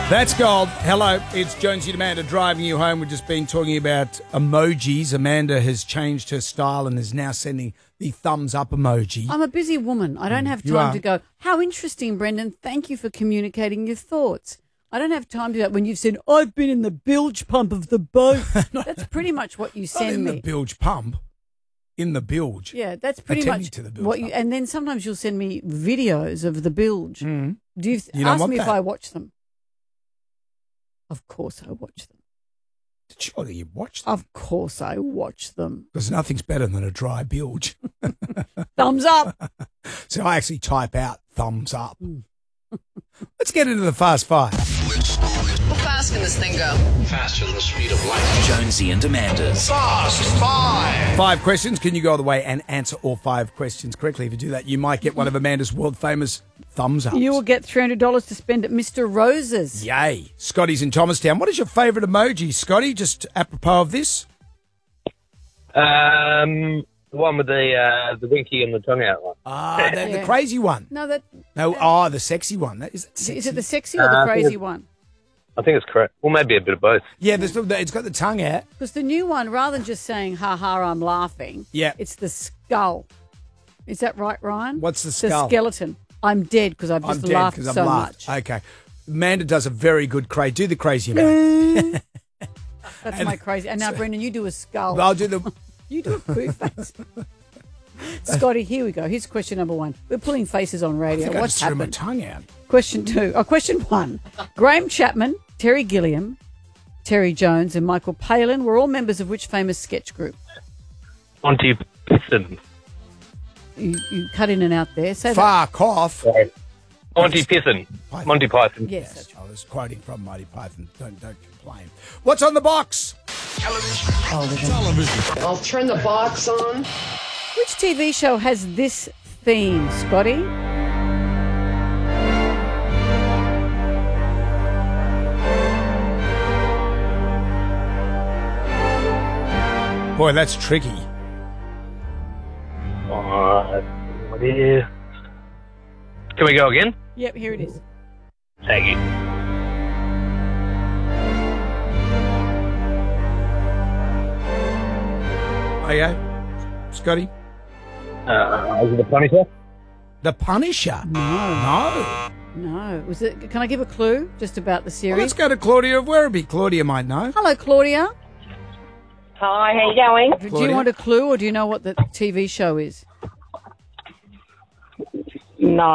That's gold. Hello, it's Jonesy and Amanda driving you home. We've just been talking about emojis. Amanda has changed her style and is now sending the thumbs up emoji. I'm a busy woman. I don't have time to go, how interesting, Brendan. Thank you for communicating your thoughts. I don't have time to do that when you've said, I've been in the bilge pump of the boat. That's pretty much what you send me. In the bilge pump. In the bilge. Yeah, that's pretty much to the bilge what you. And then sometimes you'll send me videos of the bilge. Mm. Do you ask me if I watch them? Of course I watch them. Surely you watch them. Of course I watch them. Because nothing's better than a dry bilge. Thumbs up. So I actually type out thumbs up. Let's get into the Fast Five. How fast can this thing go? Faster than the speed of light. Jonesy and Amanda's Fast Five. 5 questions. Can you go all the way and answer all 5 questions correctly? If you do that, you might get one of Amanda's world-famous thumbs ups. You will get $300 to spend at Mr. Rose's. Yay. Scotty's in Thomastown. What is your favourite emoji, Scotty, just apropos of this? The one with the winky and the tongue out one. The crazy one. No, the sexy one. Is it sexy? Is it the sexy or the crazy one? I think it's correct. Well, maybe a bit of both. Yeah, it's got the tongue out. Because the new one, rather than just saying, ha ha, I'm laughing, it's the skull. Is that right, Ryan? What's the skull? The skeleton. I'm dead because I've just laughed so much. Okay. Amanda does a very good crazy. Do the crazy Amanda. That's my crazy. And now, Brendan, you do a skull. I'll do the... You do a poo face. Scotty, here we go. Here's question number 1. We're pulling faces on radio. What's happened? I just threw my tongue out. Question 1. Graham Chapman, Terry Gilliam, Terry Jones and Michael Palin were all members of which famous sketch group? Monty Python. You cut in and out there. Say Fuck off. Sorry. Monty Python. Monty Python. Yes, that's right. I was quoting from Monty Python. Don't complain. What's on the box? Television. I'll turn the box on. Which TV show has this theme, Scotty? Boy, that's tricky. What is... Can we go again? Yep, here it is. Thank you. Oh, yeah? Scotty? Is it the Punisher? The Punisher? No. No. Was it? Can I give a clue just about the series? Well, let's go to Claudia of Werribee. Claudia might know. Hello, Claudia. Hi, how you going? Do you want a clue or do you know what the TV show is?